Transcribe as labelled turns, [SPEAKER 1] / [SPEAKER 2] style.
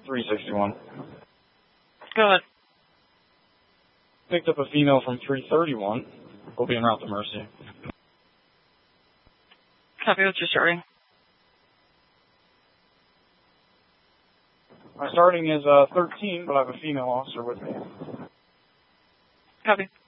[SPEAKER 1] 361.
[SPEAKER 2] Go ahead.
[SPEAKER 1] Picked up a female from 331. Will be en route to Mercy.
[SPEAKER 2] Copy, what's your starting?
[SPEAKER 1] My starting is 13, but I have a female officer with me.
[SPEAKER 2] Copy.